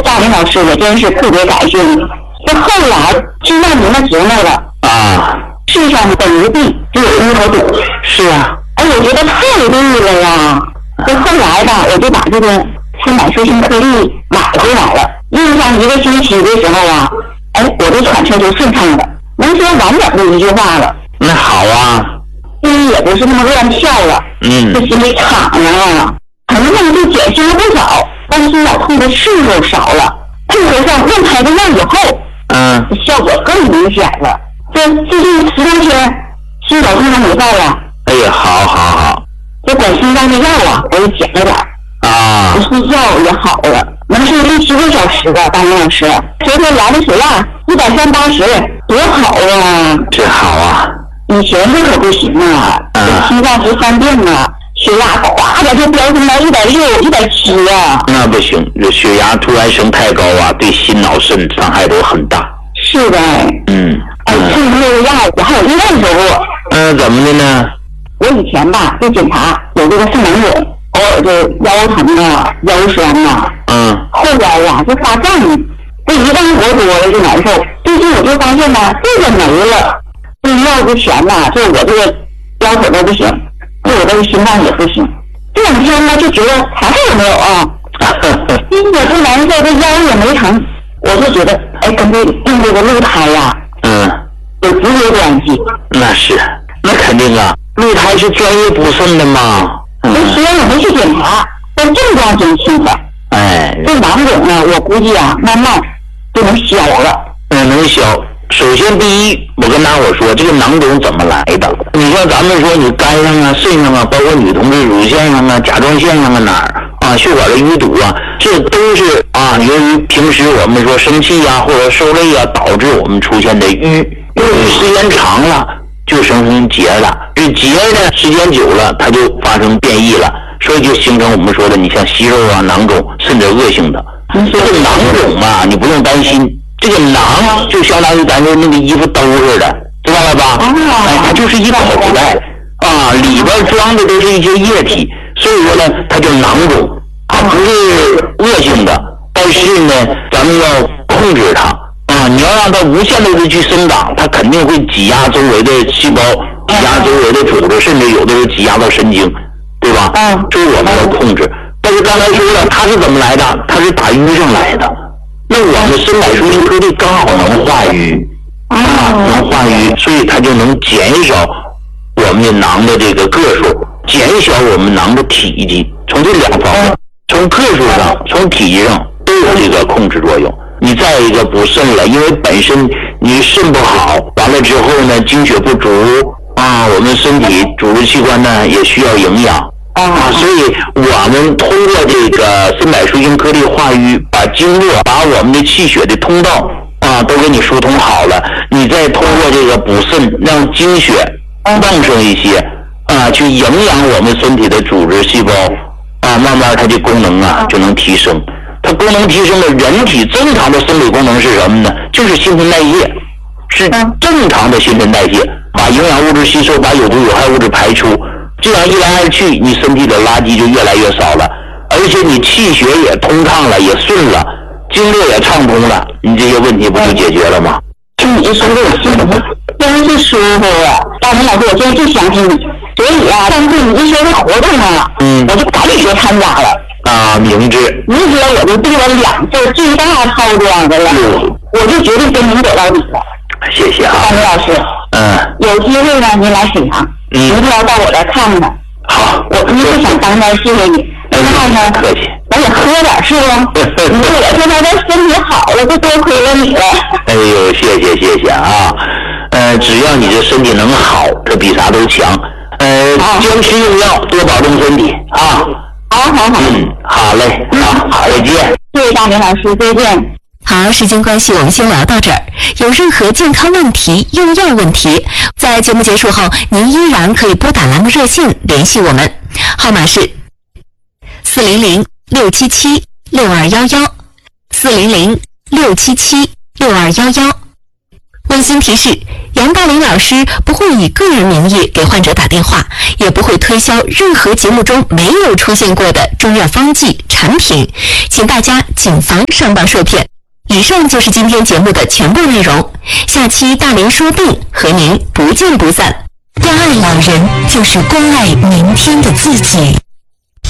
大林老师，我真是特别感谢你。这后来听到您的节目了啊， 世上本无地，只有乌头土。 是啊， 哎，我觉得太对了呀。这后来吧，我就把这个300寿星颗粒买回来了，用上1个星期的时候啊，哎，我的喘车就顺畅了，能说完整的一句话了。 那好啊， 心也不是那么乱跳了，这心里敞亮啊，疼痛就减轻了不少，但是脑痛的次数少了，配合上用开的药以后，效果更明显了。这最近10多天，心绞痛还没到了。 哎呀，好， 这管心脏的药啊，我也减了点啊，睡觉也好了，能睡6、7个小时的，大林老师。昨天量的血压130/80，多好啊！ 这好啊。 以前这可不行啊，心脏不犯病啊，血压哗的就飙升到160、170啊。那不行，这血压突然升太高啊，对心脑肾伤害都很大。 是的。趁这个药我还有意外收获。 怎么的呢？ 我以前吧就检查有这个肾囊肿，偶尔就腰疼啊、腰酸啊。后来呀就发胀，这一干活多了就难受。最近我就发现呢，这个没了。用药之前呢，就我这个腰腿都不行，就我这个心脏也不行。这2天呢就觉得啥事都没有啊，心也不难受，这腰也没疼，我就觉得哎，跟这用这个鹿胎呀，有直接关系。 那是，那肯定啊，鹿胎是专业补肾的嘛。 虽然我没去检查，但症状挺轻的。这囊肿呢，我估计啊，慢慢就能消了。 能消。首先第一，我跟大伙说，这个囊肿怎么来的？你像咱们说你肝上啊、肾上啊，包括女同志乳腺上啊、甲状腺上啊哪儿啊，血管的淤堵啊，这都是啊，由于平时我们说生气啊或者受累啊，导致我们出现的淤时间长了就生成结了，这结呢时间久了它就发生变异了，所以就形成我们说的你像息肉啊、囊肿，甚至恶性的。这个囊肿嘛，你不用担心。这个囊就相当于咱说那个衣服兜似的，知道了吧？它就是一口袋啊，里边装的都是一些液体，所以说呢，它叫囊肿，它不是恶性的，但是呢，咱们要控制它啊，你要让它无限的去生长，它肯定会挤压周围的细胞，挤压周围的组织，甚至有的时候挤压到神经，对吧？这是我们要控制。但是刚才说了，它是怎么来的？它是打淤上来的。那我们300寿星颗粒刚好能化瘀能化瘀，所以它就能减少我们的囊的这个个数，减小我们囊的体积。从这2方面，从个数上、从体积上都有这个控制作用。你再一个补肾了，因为本身你肾不好，完了之后呢，精血不足啊，我们身体组织器官呢也需要营养。所以我们通过这个300寿星颗粒化瘀，把经络、把我们的气血的通道都给你疏通好了，你再通过这个补肾，让精血旺盛一些去营养我们身体的组织细胞慢慢它的功能就能提升。它功能提升了，人体正常的生理功能是什么呢？就是新陈代谢，是正常的新陈代谢，把营养物质吸收，把有毒有害物质排出。这样一来二去，你身体的垃圾就越来越少了，而且你气血也通畅了，也顺了，经络也畅通了，你这些问题不就解决了吗？ 听你这说的我心里真是舒服啊！大林老师，我现在就相信你，所以上次你一说这活动我就赶紧就参加了。 明知我就定了2次最大套装的了，我就决定跟您走到底了。 谢谢啊， 大林老师。有机会呢，您来沈阳，一定要到我这看看。 好， 我一直想当面谢谢你。另外呢， 客气， 咱也喝点是不？你说我现在这身体好了，就多亏了你了。 哎呦，谢谢啊！只要你这身体能好，这比啥都强。坚持用药，多保重身体啊！ 好。 好嘞，好，再见。 谢谢大林老师，再见。 好，时间关系，我们先聊到这儿。有任何健康问题、用药问题，在节目结束后，您依然可以拨打栏目热线联系我们，号码是400-677-6211，400-677-6211。 温馨提示：杨大林老师不会以个人名义给患者打电话，也不会推销任何节目中没有出现过的中药方剂产品，请大家谨防上当受骗。以上就是今天节目的全部内容，下期大林说病和您不见不散。关爱老人就是关爱明天的自己。